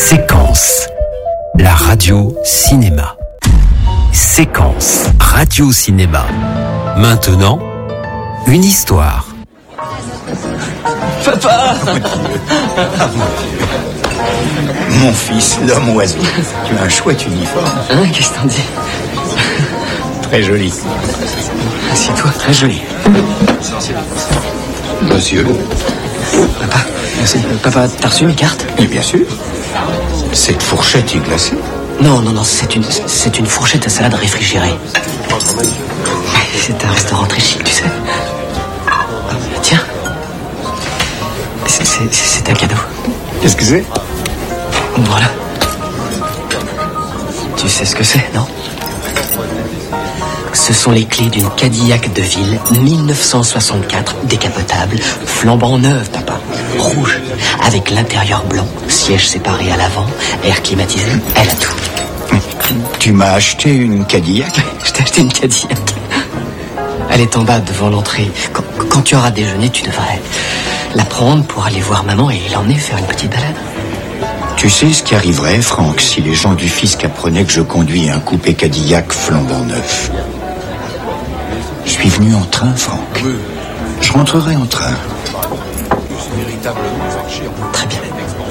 Séquence, la radio cinéma. Séquence, radio cinéma. Maintenant, une histoire. Papa! Mon fils, l'homme oiseau. Tu as un chouette uniforme. Hein, qu'est-ce que t'en dis? Très joli. Assieds-toi. Très joli. Monsieur. Papa, Merci. Papa, t'as reçu mes cartes? Et bien sûr. Cette fourchette est glacée. Non, c'est une fourchette à salade réfrigérée. C'est un restaurant très chic, tu sais. Tiens. C'est un cadeau. Qu'est-ce que c'est? Voilà. Tu sais ce que c'est, non? Ce sont les clés d'une Cadillac de ville 1964, décapotable, flambant neuve, papa. Rouge, avec l'intérieur blanc, siège séparé à l'avant, air climatisé, elle a tout. Tu m'as acheté une Cadillac? Je t'ai acheté une Cadillac. Elle est en bas devant l'entrée. Quand tu auras déjeuné, tu devrais la prendre pour aller voir maman et l'emmener faire une petite balade. Tu sais ce qui arriverait, Franck, si les gens du fisc apprenaient que je conduis un coupé Cadillac flambant neuf? Je suis venu en train, Franck. Je rentrerai en train. Très bien.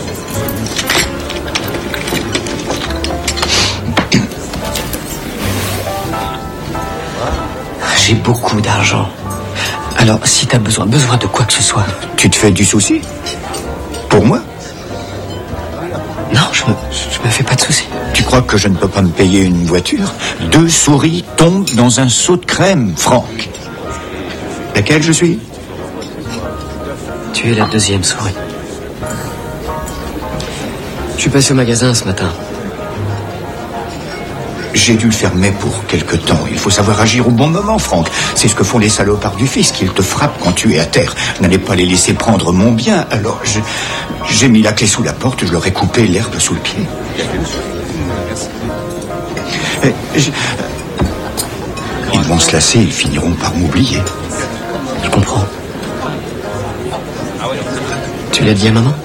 J'ai beaucoup d'argent. Alors, si t'as besoin de quoi que ce soit... Tu te fais du souci? Pour moi? Non, je me fais pas de soucis. Tu crois que je ne peux pas me payer une voiture? 2 souris tombent dans un seau de crème, Franck. Laquelle je suis? Tu es la deuxième souris. Je suis passé au magasin ce matin. J'ai dû le fermer pour quelque temps. Il faut savoir agir au bon moment, Franck. C'est ce que font les salopards du fisc. Ils te frappent quand tu es à terre. N'allez pas les laisser prendre mon bien. Alors, j'ai mis la clé sous la porte. Je leur ai coupé l'herbe sous le pied. Ils vont se lasser. Ils finiront par m'oublier. Je comprends. Tu l'as dit à maman?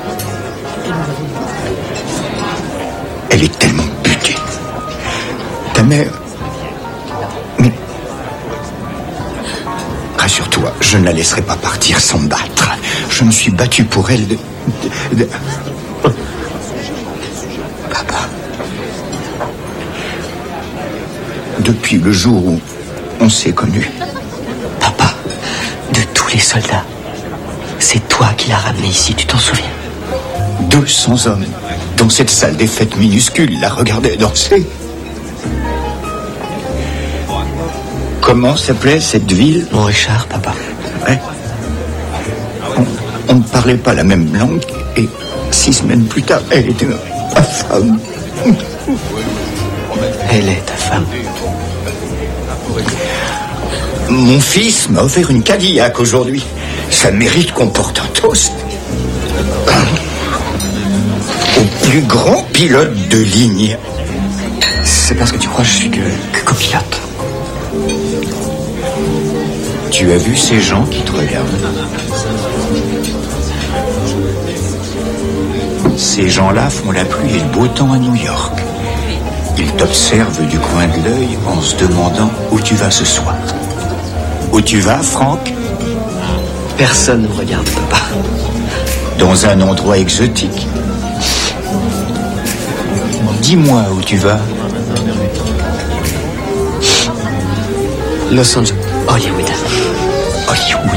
Elle est tellement butée. Ta mère... Mais... Rassure-toi, je ne la laisserai pas partir sans me battre. Je me suis battu pour elle Papa. Depuis le jour où on s'est connus. Papa, de tous les soldats, c'est toi qui l'as ramené ici, tu t'en souviens? 200 hommes dans cette salle des fêtes minuscule la regardaient danser. Comment s'appelait cette ville? Mon Richard, papa. Ouais. On ne parlait pas la même langue et 6 semaines plus tard, elle était ma femme. Elle est ta femme. Mon fils m'a offert une Cadillac aujourd'hui. Ça mérite qu'on porte un toast au plus grand pilote de ligne. C'est parce que tu crois que je suis que copilote. Tu as vu ces gens qui te regardent? Ces gens-là font la pluie et le beau temps à New York. Ils t'observent du coin de l'œil en se demandant où tu vas ce soir. Où tu vas, Franck? Personne ne me regarde, papa. Dans un endroit exotique. Dis-moi où tu vas. Los Angeles. Hollywood. Hollywood.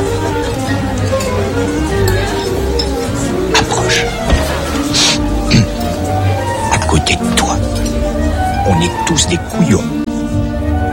Approche. À côté de toi, on est tous des couillons.